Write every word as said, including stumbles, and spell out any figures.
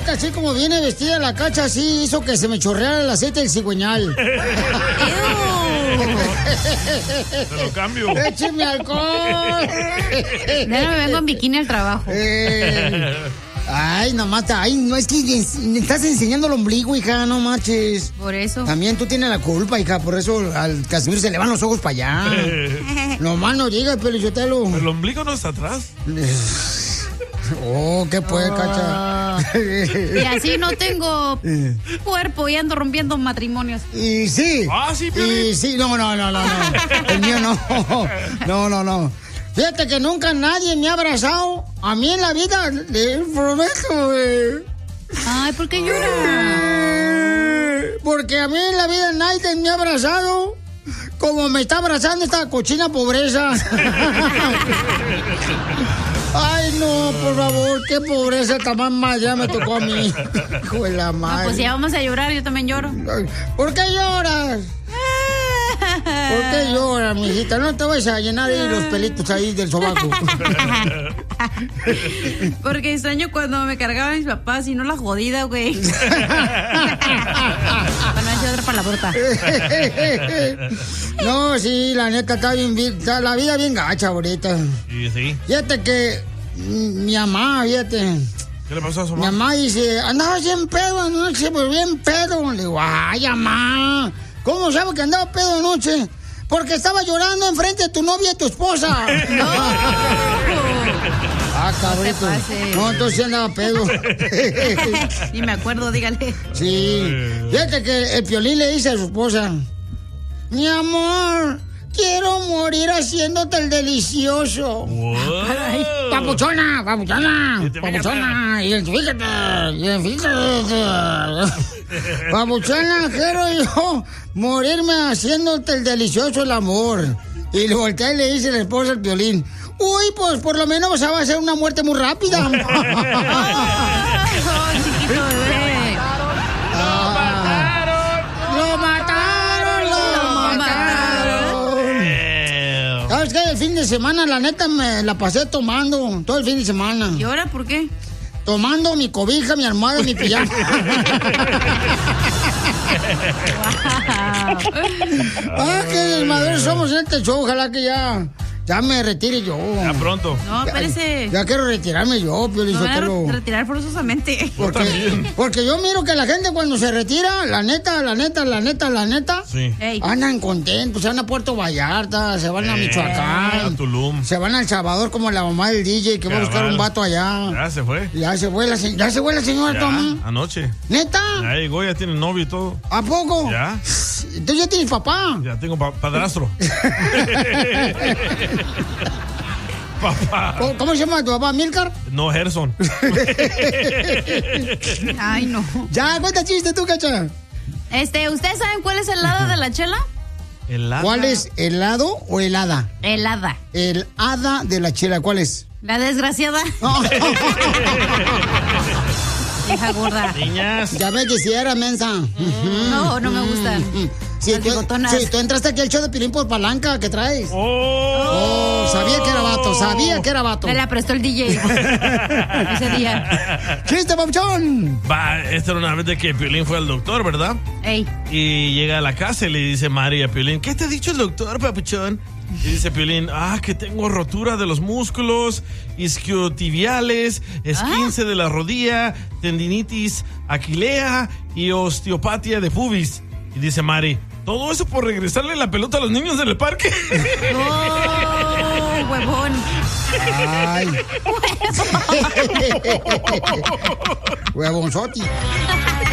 ahorita así como viene vestida la Cacha, así hizo que se me chorreara el aceite del cigüeñal. Te lo cambio. ¡Écheme alcohol! Ya no me vengo en bikini al trabajo. Eh, ay, nomás, ay, no, es que me estás enseñando el ombligo, hija, no manches. Por eso. También tú tienes la culpa, hija, por eso al Casimiro se le van los ojos para allá. Nomás no digas, Pelichotelo. ¿El ombligo no está atrás? Oh, ¿qué puede, oh. Cacha? Y así no tengo cuerpo y ando rompiendo matrimonios. Y sí. Ah, sí, Piolín. Y sí, no, no, no, no, no. El mío no. No, no, no. Fíjate que nunca nadie me ha abrazado. A mí en la vida, le prometo, güey. Ay, ¿por qué lloras? Porque a mí en la vida nadie me ha abrazado como me está abrazando esta cochina pobreza. Ay, no, por favor, qué pobreza tan más ya me tocó a mí. Hijo de la madre. No, pues si ya vamos a llorar, yo también lloro. ¿Por qué lloras? ¿Por qué lloras, mijita? No te vas a llenar ahí los pelitos ahí del sobaco. Porque extraño cuando me cargaban mis papás y no la jodida, güey. Para no decir otra palabrota. No, sí, la neta está bien, está la vida bien gacha ahorita. Sí, sí. Fíjate que mi mamá, fíjate. ¿Qué le pasó a su mamá? Mi mamá dice, andaba bien pedo anoche, pero bien pedo. Le digo, ay, mamá, ¿cómo sabes que andaba pedo anoche? Porque estaba llorando enfrente de tu novia y tu esposa. No. Ah, cabrito. No, no, entonces sí andaba pedo. Ni me acuerdo, dígale. Sí. Fíjate que el Piolín le dice a su esposa, mi amor, quiero morir haciéndote el delicioso. Ay, papuchona, papuchona, papuchona, identifícate, identifícate. Papuchona, quiero yo morirme haciéndote el delicioso el amor. Y le voltea y le dice la esposa al Piolín, uy, pues por lo menos va a ser una muerte muy rápida. Oh, chiquito bebé. ¡Lo mataron! ¡Lo mataron! ¡Lo mataron! ¿Sabes qué? El fin de semana, la neta, me la pasé tomando todo el fin de semana. ¿Y ahora por qué? Tomando mi cobija, mi almohada y mi pijama. Ah, qué desmadrosos somos en este show. Ojalá que ya, ya me retire yo. Ya pronto. No, espérese. Ya, ya quiero retirarme yo, Piolín. No, voy a retirar forzosamente. Porque, porque yo miro que la gente cuando se retira, la neta, la neta, la neta, la neta, sí. Andan contentos, se van a Puerto Vallarta, se van eh, a Michoacán, a Tulum, se van a El Salvador como la mamá del D J que va a buscar un vato allá. Ya se fue. Ya se fue la, ya se fue la señora Tommy. Anoche. ¿Neta? Ya llegó, ya tiene novio y todo. ¿A poco? Ya. Entonces ya tienes papá. Ya tengo pa padrastro. Papá. ¿Cómo, ¿Cómo se llama tu papá? ¿Milcar? No, Gerson. Ay, no. Ya, cuenta chiste tú, Cacha. Este, ¿ustedes saben cuál es el hada de la chela? ¿El hada? ¿Cuál es, el hado o el hada? El hada. El hada de la chela, ¿cuál es? La desgraciada. Hija gorda. Niñas. Ya ves que si era mensa. No, no me gusta. Si tú, sí, tú entraste aquí al show de Pilín por palanca que traes. Oh. Oh, sabía que era vato, sabía que era vato. Me la prestó el D J ese día. ¡Chiste, papuchón! Va, esta era una vez de que Piolín fue al doctor, ¿verdad? Ey. Y llega a la casa y le dice Mari a Piolín, ¿qué te ha dicho el doctor, papuchón? Y dice Piolín, ah, que tengo rotura de los músculos, isquiotibiales, esguince ¿Ah? de la rodilla, tendinitis aquilea y osteopatía de pubis. Y dice Mari, ¿todo eso por regresarle la pelota a los niños en el parque? ¡Oh, huevón! ¡Ay! ¡Huevonzoti!